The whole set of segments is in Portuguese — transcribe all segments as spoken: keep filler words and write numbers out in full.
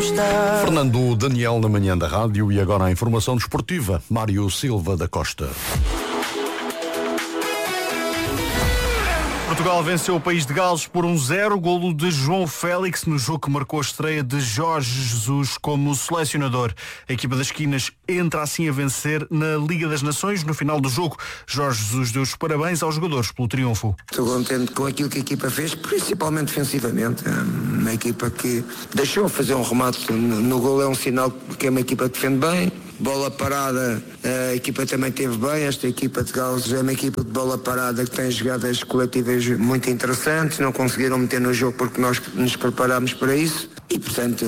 estar. Fernando Daniel na manhã da rádio e agora a informação desportiva. Mário Silva da Costa. Portugal venceu o país de Gales por um zero, golo de João Félix no jogo que marcou a estreia de Jorge Jesus como selecionador. A equipa das esquinas entra assim a vencer na Liga das Nações. No final do jogo, Jorge Jesus deu os parabéns aos jogadores pelo triunfo. Estou contente com aquilo que a equipa fez, principalmente defensivamente. Uma equipa que deixou fazer um remate no, no golo, é um sinal que é uma equipa que defende bem. Bola parada, a equipa também teve bem. Esta equipa de Gales é uma equipa de bola parada que tem jogadas coletivas muito interessantes. Não conseguiram meter no jogo porque nós nos preparámos para isso. E, portanto,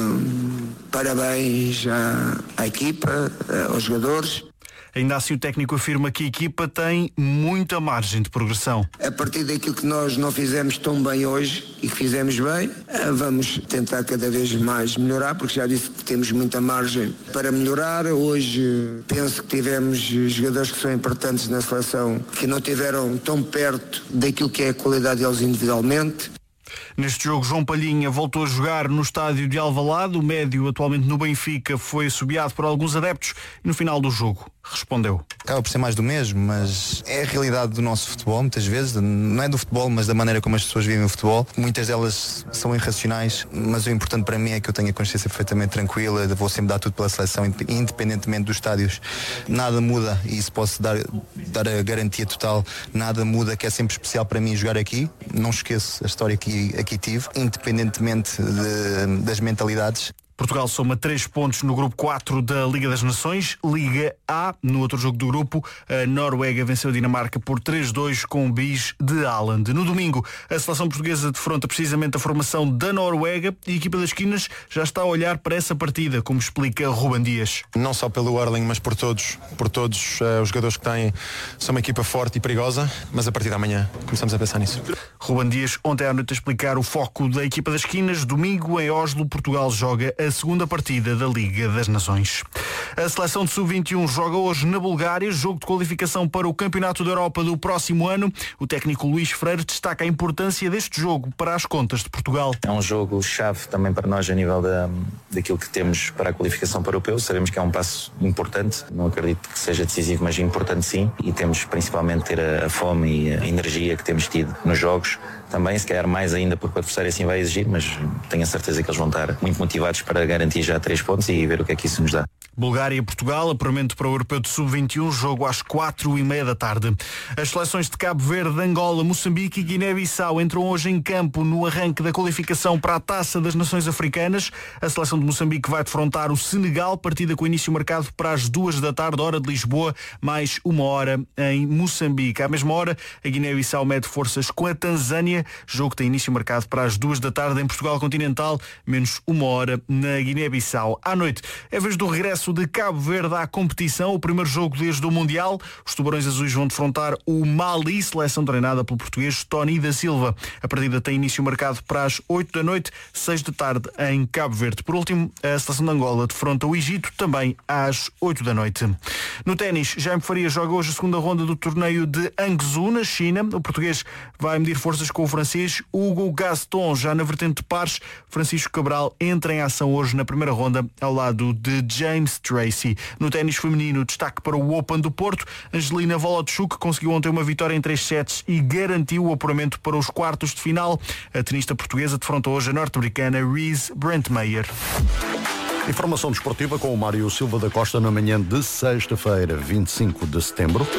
parabéns à, à equipa, aos jogadores. Ainda assim, o técnico afirma que a equipa tem muita margem de progressão. A partir daquilo que nós não fizemos tão bem hoje e que fizemos bem, vamos tentar cada vez mais melhorar, porque já disse que temos muita margem para melhorar. Hoje penso que tivemos jogadores que são importantes na seleção que não tiveram tão perto daquilo que é a qualidade deles individualmente. Neste jogo, João Palhinha voltou a jogar no estádio de Alvalade. O médio, atualmente no Benfica, foi assobiado por alguns adeptos e no final do jogo respondeu. Acaba por ser mais do mesmo, mas é a realidade do nosso futebol, muitas vezes. Não é do futebol, mas da maneira como as pessoas vivem o futebol. Muitas delas são irracionais, mas o importante para mim é que eu tenha a consciência perfeitamente tranquila. Vou sempre dar tudo pela seleção, independentemente dos estádios. Nada muda, e isso posso dar, dar a garantia total. Nada muda, que é sempre especial para mim jogar aqui. Não esqueço a história que aqui tive, independentemente de, das mentalidades. Portugal soma três pontos no grupo quatro da Liga das Nações. Liga A, no outro jogo do grupo, a Noruega venceu a Dinamarca por três a dois com um bis de Haaland. No domingo, a seleção portuguesa defronta precisamente a formação da Noruega e a equipa das esquinas já está a olhar para essa partida, como explica Ruben Dias. Não só pelo Erling, mas por todos, por todos uh, os jogadores que têm. São uma equipa forte e perigosa, mas a partir de amanhã começamos a pensar nisso. Ruben Dias, ontem à noite, a explicar o foco da equipa das esquinas. Domingo, em Oslo, Portugal joga a segunda partida da Liga das Nações. A seleção de sub vinte e um joga hoje na Bulgária, jogo de qualificação para o Campeonato da Europa do próximo ano. O técnico Luís Freire destaca a importância deste jogo para as contas de Portugal. É um jogo-chave também para nós a nível da, daquilo que temos para a qualificação para o europeu. Sabemos que é um passo importante, não acredito que seja decisivo, mas importante sim, e temos principalmente ter a, a fome e a energia que temos tido nos jogos. Também, se calhar mais ainda porque o adversário assim vai exigir, mas tenho a certeza que eles vão estar muito motivados para garantir já três pontos e ver o que é que isso nos dá. Bulgária e Portugal, apuramento para o Europeu de sub vinte e um, jogo às quatro e meia da tarde. As seleções de Cabo Verde, Angola, Moçambique e Guiné-Bissau entram hoje em campo no arranque da qualificação para a Taça das Nações Africanas. A seleção de Moçambique vai defrontar o Senegal, partida com início marcado para as duas da tarde, hora de Lisboa, mais uma hora em Moçambique. À mesma hora, a Guiné-Bissau mede forças com a Tanzânia, jogo que tem início marcado para as duas da tarde em Portugal Continental, menos uma hora na Guiné-Bissau. À noite, é vez do regresso de Cabo Verde à competição, o primeiro jogo desde o Mundial. Os tubarões azuis vão defrontar o Mali, seleção treinada pelo português Tony da Silva. A partida tem início marcado para as oito da noite, seis da tarde em Cabo Verde. Por último, a seleção de Angola defronta o Egito também às oito da noite. No ténis, Jaime Faria joga hoje a segunda ronda do torneio de Hangzhou, na China. O português vai medir forças com o francês Hugo Gaston. Já na vertente de pares, Francisco Cabral entra em ação hoje na primeira ronda ao lado de James Tracy. No ténis feminino, destaque para o Open do Porto. Angelina Volodchuk conseguiu ontem uma vitória em três sets e garantiu o apuramento para os quartos de final. A tenista portuguesa defronta hoje a norte-americana Reese Brentmeyer. Informação desportiva com o Mário Silva da Costa na manhã de sexta-feira, vinte e cinco de setembro.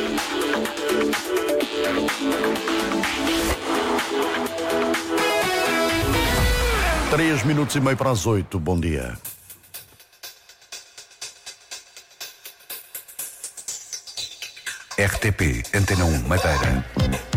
Três minutos e meio para as oito. Bom dia. R T P Antena um Madeira.